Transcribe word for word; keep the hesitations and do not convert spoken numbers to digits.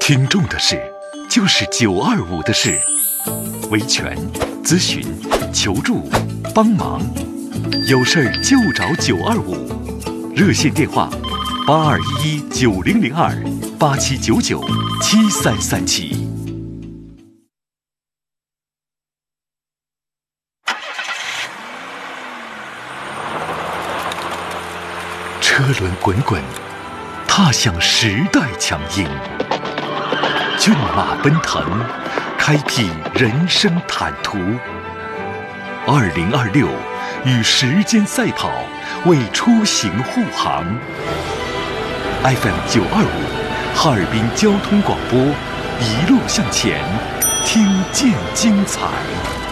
听众的事，就是九二五的事。维权、咨询、求助、帮忙，有事儿就找九二五。热线电话：八二一一九零零二八七九九七三三七。车轮滚滚，踏向时代强音。骏马奔腾，开辟人生坦途。二零二六，与时间赛跑，为出行护航。F M 九二五，哈尔滨交通广播，一路向前，听见精彩。